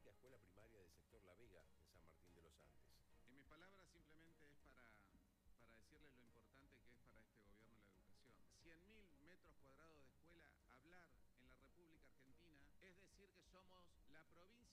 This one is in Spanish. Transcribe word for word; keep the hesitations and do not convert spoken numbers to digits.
única escuela primaria del sector La Vega, en San Martín de los Andes. En mis palabras simplemente es para, para decirles lo importante que es para este gobierno la educación. cien mil metros cuadrados de escuela, hablar en la República Argentina, es decir que somos la provincia